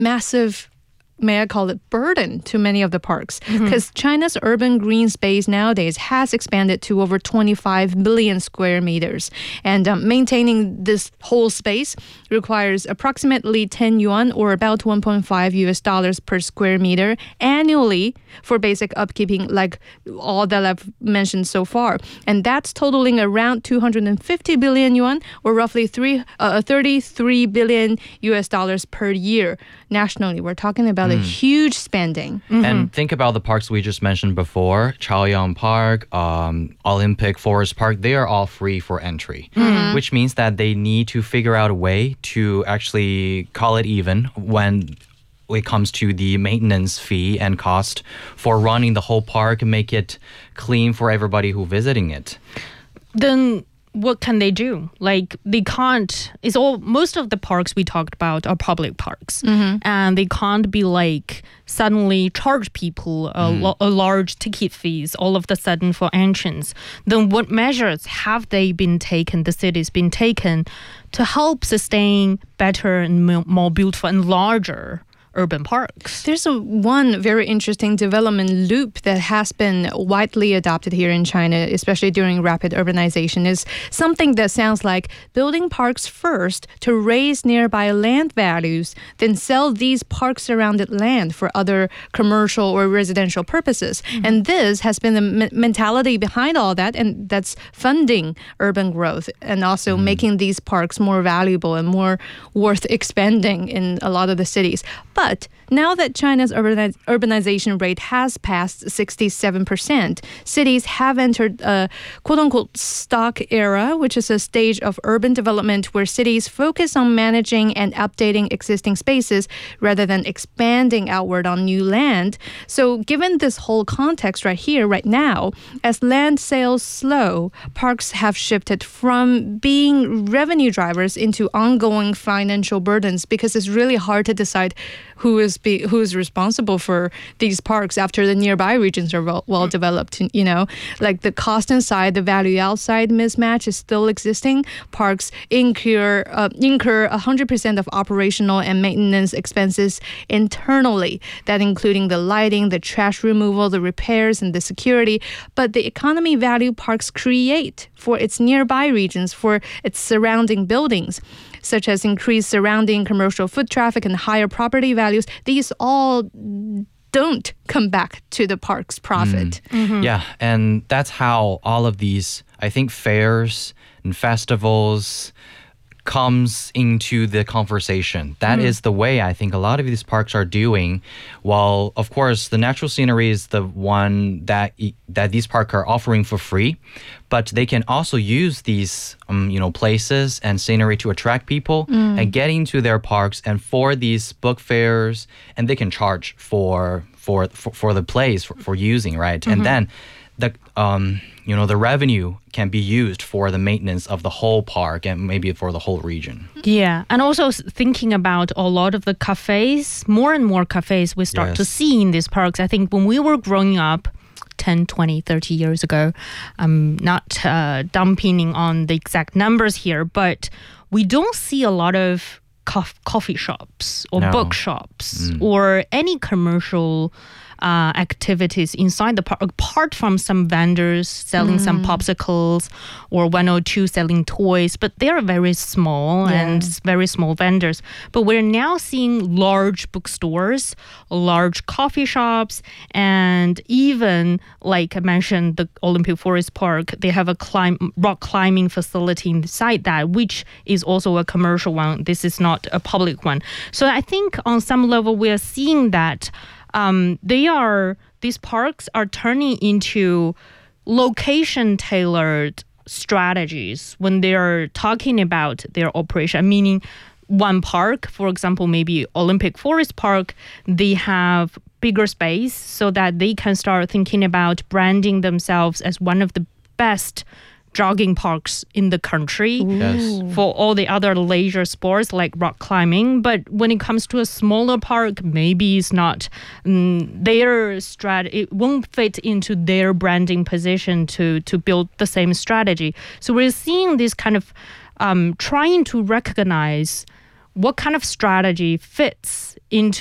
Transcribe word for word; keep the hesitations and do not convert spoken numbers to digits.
massive, may I call it, burden to many of the parks, because mm-hmm. China's urban green space nowadays has expanded to over twenty-five million square meters, and um, maintaining this whole space requires approximately ten yuan, or about one point five U S dollars per square meter annually for basic upkeeping, like all that I've mentioned so far, and that's totaling around two hundred fifty billion yuan, or roughly three, uh, thirty-three billion U S dollars per year nationally. We're talking about a huge spending. Mm-hmm. And think about the parks we just mentioned before, Chaoyang Park, um, Olympic Forest Park, they are all free for entry, mm-hmm. which means that they need to figure out a way to actually call it even when it comes to the maintenance fee and cost for running the whole park and make it clean for everybody who visiting it. Then what can they do? Like, they can't, it's all, most of the parks we talked about are public parks, mm-hmm. and they can't be like suddenly charge people a, mm. lo- a large ticket fees all of the sudden for entrance. Then what measures have they been taken, the city's been taken to help sustain better and more, more beautiful and larger urban parks? There's a one very interesting development loop that has been widely adopted here in China, especially during rapid urbanization, is something that sounds like building parks first to raise nearby land values, then sell these park surrounded land for other commercial or residential purposes. Mm-hmm. And this has been the me- mentality behind all that, and that's funding urban growth and also mm-hmm. making these parks more valuable and more worth expanding in a lot of the cities. But now that China's urbaniz- urbanization rate has passed sixty-seven percent, cities have entered a quote-unquote stock era, which is a stage of urban development where cities focus on managing and updating existing spaces rather than expanding outward on new land. So given this whole context right here, right now, as land sales slow, parks have shifted from being revenue drivers into ongoing financial burdens, because it's really hard to decide who is be, who is responsible for these parks after the nearby regions are well, well developed. You know, like the cost inside, the value outside mismatch is still existing. Parks incur uh, incur one hundred percent of operational and maintenance expenses internally, that including the lighting, the trash removal, the repairs, and the security. But the economy value parks create for its nearby regions, for its surrounding buildings, such as increased surrounding commercial foot traffic and higher property values, these all don't come back to the park's profit. Mm. Mm-hmm. Yeah, and that's how all of these, I think, fairs and festivals comes into the conversation. That mm. is the way I think a lot of these parks are doing. While, of course, the natural scenery is the one that that these parks are offering for free, but they can also use these um, you know, places and scenery to attract people mm. and get into their parks and for these book fairs, and they can charge for for for, for the place for, for using, right? Mm-hmm. And then the um you know the revenue can be used for the maintenance of the whole park and maybe for the whole region. Yeah, and also thinking about a lot of the cafes, more and more cafes we start yes. to see in these parks. I think when we were growing up ten, twenty, thirty years ago, I'm not uh, dumping on the exact numbers here, but we don't see a lot of cof- coffee shops or no. bookshops mm. or any commercial Uh, activities inside the park, apart from some vendors selling mm. some popsicles or one or two selling toys, but they are very small yeah. and very small vendors. But we're now seeing large bookstores, large coffee shops, and even, like I mentioned, the Olympic Forest Park, they have a climb, rock climbing facility inside that, which is also a commercial one. This is not a public one. So I think on some level we are seeing that Um, they are, these parks are turning into location-tailored strategies when they are talking about their operation. Meaning, one park, for example, maybe Olympic Forest Park, they have bigger space so that they can start thinking about branding themselves as one of the best jogging parks in the country yes. for all the other leisure sports like rock climbing. But when it comes to a smaller park, maybe it's not um, their strat. It won't fit into their branding position to to build the same strategy. So we're seeing this kind of um, trying to recognize what kind of strategy fits into